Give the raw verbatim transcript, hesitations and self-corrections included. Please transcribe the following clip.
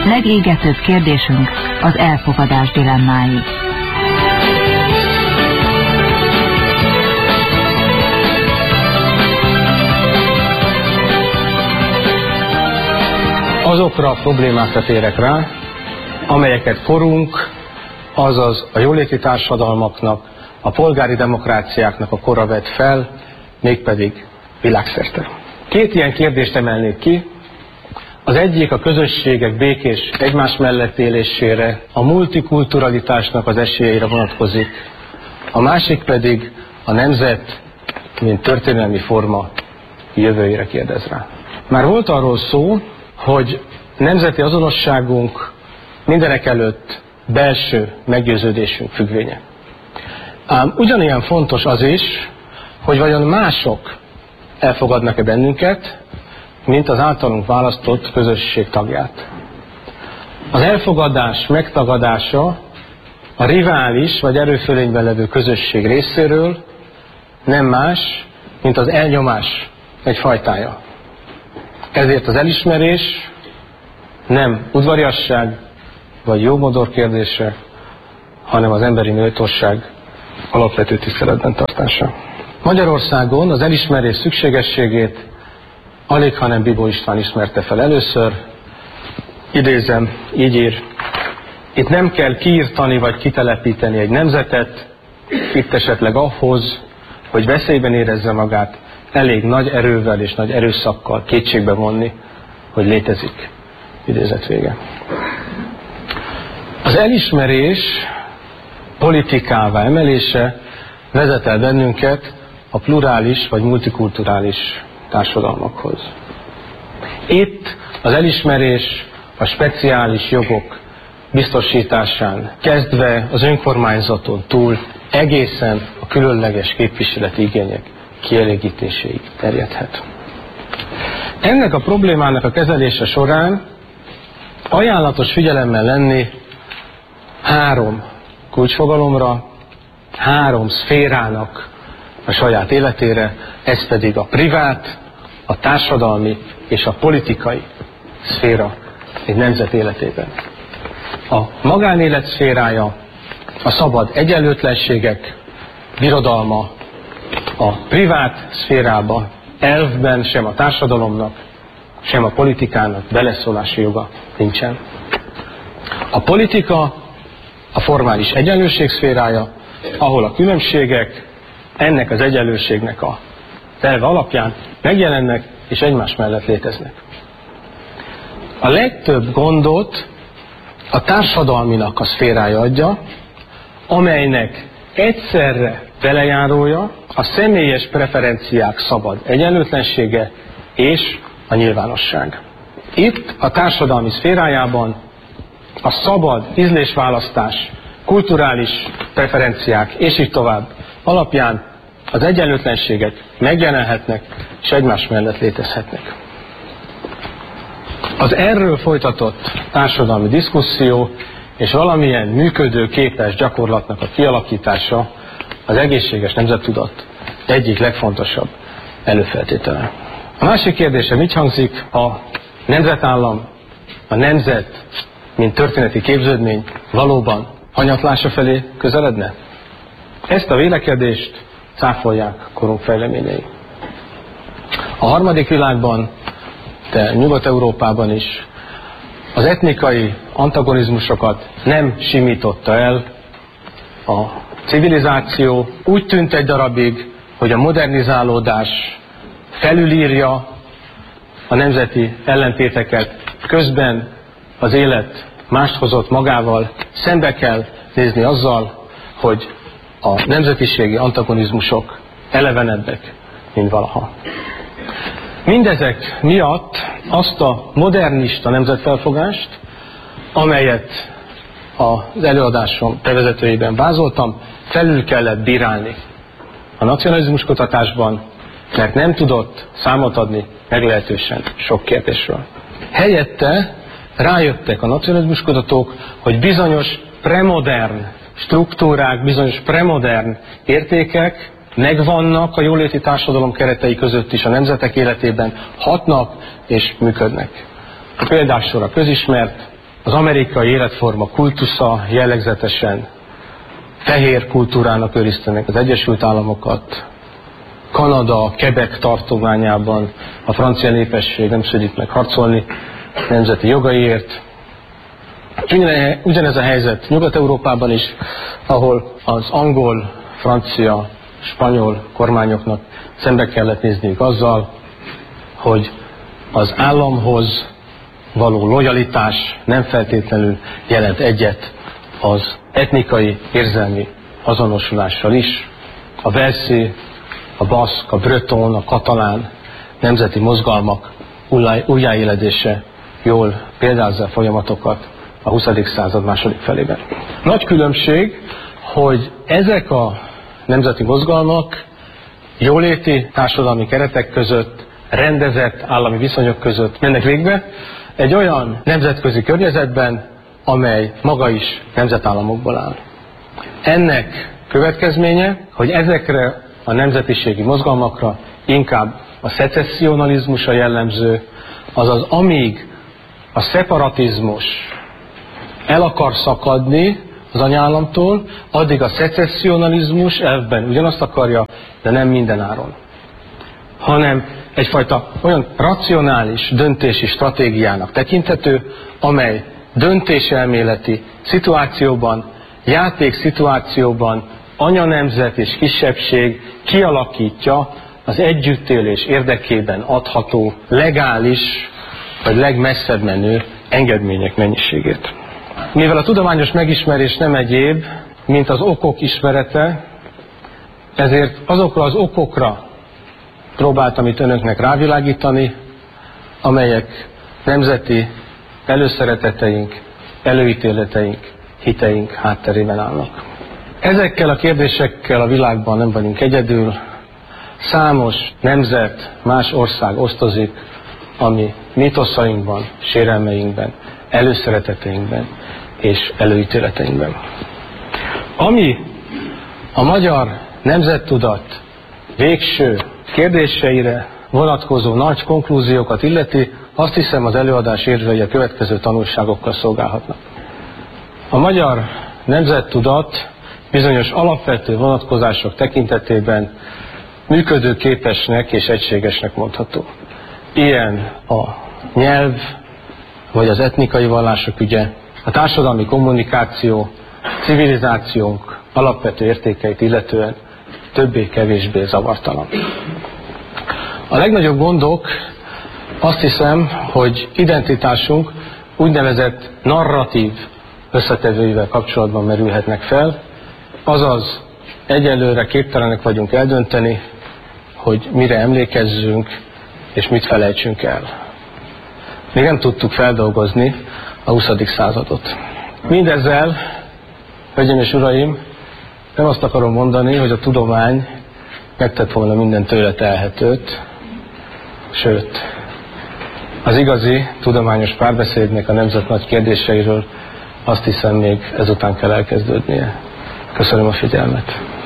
Legégetőbb kérdésünk az elfogadás dilemmái. Azokra a problémákra térek rá, amelyeket korunk, azaz a jóléti társadalmaknak, a polgári demokráciáknak a kora vet fel, mégpedig világszerte. Két ilyen kérdést emelnék ki. Az egyik a közösségek békés egymás mellett élésére, a multikulturalitásnak az esélyeire vonatkozik, a másik pedig a nemzet, mint történelmi forma jövőjére kérdez rá. Már volt arról szó, hogy nemzeti azonosságunk mindenekelőtt belső meggyőződésünk függvénye. Ám ugyanilyen fontos az is, hogy vajon mások elfogadnak-e bennünket, mint az általunk választott közösség tagját. Az elfogadás megtagadása a rivális vagy erőfölényben levő közösség részéről nem más, mint az elnyomás egy fajtája. Ezért az elismerés nem udvariasság vagy jómodor kérdése, hanem az emberi méltóság alapvető tiszteletben tartása. Magyarországon az elismerés szükségességét alig, hanem Bibó István ismerte fel először. Idézem, így ír: itt nem kell kiirtani vagy kitelepíteni egy nemzetet, itt esetleg ahhoz, hogy veszélyben érezze magát, elég nagy erővel és nagy erőszakkal kétségbe vonni, hogy létezik. Idézet vége. Az elismerés politikává emelése vezet el bennünket a plurális vagy multikulturális társadalmakhoz. Itt az elismerés a speciális jogok biztosításán kezdve az önkormányzaton túl egészen a különleges képviseleti igények kielégítéséig terjedhet. Ennek a problémának a kezelése során ajánlatos figyelemmel lenni három kulcsfogalomra, három szférának a saját életére, ez pedig a privát, a társadalmi és a politikai szféra egy nemzet életében. A magánélet szférája, a szabad egyenlőtlenségek birodalma, a privát szférába elvben sem a társadalomnak, sem a politikának beleszólási joga nincsen. A politika a formális egyenlőség szférája, ahol a különbségek ennek az egyenlőségnek a elve alapján megjelennek és egymás mellett léteznek. A legtöbb gondot a társadalminak a szférája adja, amelynek egyszerre velejárója a személyes preferenciák szabad egyenlőtlensége és a nyilvánosság. Itt a társadalmi szférájában a szabad ízlésválasztás, kulturális preferenciák és így tovább alapján az egyenlőtlenségek megjelenhetnek és egymás mellett létezhetnek. Az erről folytatott társadalmi diszkuszió és valamilyen működő képes gyakorlatnak a kialakítása az egészséges nemzettudat egyik legfontosabb előfeltétele. A másik kérdésem így hangzik: a nemzetállam, a nemzet, mint történeti képződmény valóban hanyatlása felé közeledne? Ezt a vélekedést cáfolják korunk fejleményei. A harmadik világban, de Nyugat-Európában is az etnikai antagonizmusokat nem simította el a civilizáció. Úgy tűnt egy darabig, hogy a modernizálódás felülírja a nemzeti ellentéteket, közben az élet mást hozott magával, szembe kell nézni azzal, hogy a nemzetiségi antagonizmusok elevenebbek, mint valaha. Mindezek miatt azt a modernista nemzetfelfogást, amelyet az előadásom bevezetőjében vázoltam, felül kellett bírálni a nacionalizmus kutatásban, mert nem tudott számot adni meglehetősen sok kérdésről. Helyette rájöttek a nacionalizmus kutatók, hogy bizonyos premodern struktúrák, bizonyos premodern értékek megvannak a jóléti társadalom keretei között is a nemzetek életében, hatnak és működnek. A példássora közismert, Az amerikai életforma kultusza jellegzetesen fehér kultúrának őriztenek az Egyesült Államokat. Kanada, Quebec tartományában a francia népesség nem szödik meg harcolni nemzeti jogaiért. Ugyanez a helyzet Nyugat-Európában is, ahol az angol, francia, spanyol kormányoknak szembe kellett nézniük azzal, hogy az államhoz való lojalitás nem feltétlenül jelent egyet az etnikai, érzelmi azonosulással is. A velszi, a baszk, a breton, a katalán nemzeti mozgalmak újjáéledése jól példázza a folyamatokat a huszadik század második felében. Nagy különbség, hogy ezek a nemzeti mozgalmak jóléti társadalmi keretek között, rendezett állami viszonyok között mennek végbe, egy olyan nemzetközi környezetben, amely maga is nemzetállamokból áll. Ennek következménye, hogy ezekre a nemzetiségi mozgalmakra inkább a szecessионalizmus a jellemző, azaz amíg a szeparatizmus el akar szakadni az anyállamtól, addig a szecessионalizmus elvben ugyanazt akarja, de nem minden áron. Hanem egyfajta olyan racionális döntési stratégiának tekinthető, amely döntéselméleti szituációban, játékszituációban anyanemzet és kisebbség kialakítja az együttélés érdekében adható legális vagy legmesszebb menő engedmények mennyiségét. Mivel a tudományos megismerés nem egyéb, mint az okok ismerete, ezért azokra az okokra próbáltam itt önöknek rávilágítani, amelyek nemzeti előszereteteink, előítéleteink, hiteink hátterében állnak. Ezekkel a kérdésekkel a világban nem vagyunk egyedül. Számos nemzet, más ország osztozik, ami mítoszainkban, sérelmeinkben, előszereteteinkben és előítéleteinkben. Ami a magyar nemzettudat végső kérdéseire vonatkozó nagy konklúziókat illeti, azt hiszem az előadás érvei a következő tanulságokkal szolgálhatnak. A magyar nemzettudat bizonyos alapvető vonatkozások tekintetében működőképesnek és egységesnek mondható. Ilyen a nyelv, vagy az etnikai vallások ügye, a társadalmi kommunikáció, civilizációnk alapvető értékeit illetően többé-kevésbé zavartalan. A legnagyobb gondok azt hiszem, hogy identitásunk úgynevezett narratív összetevőivel kapcsolatban merülhetnek fel, azaz egyelőre képtelenek vagyunk eldönteni, hogy mire emlékezzünk és mit felejtsünk el. Még nem tudtuk feldolgozni a huszadik századot. Mindezzel, hölgyeim és uraim, nem azt akarom mondani, hogy a tudomány megtett volna minden tőle telhetőt, sőt, az igazi tudományos párbeszédnek a nemzet nagy kérdéseiről azt hiszem még ezután kell elkezdődnie. Köszönöm a figyelmet.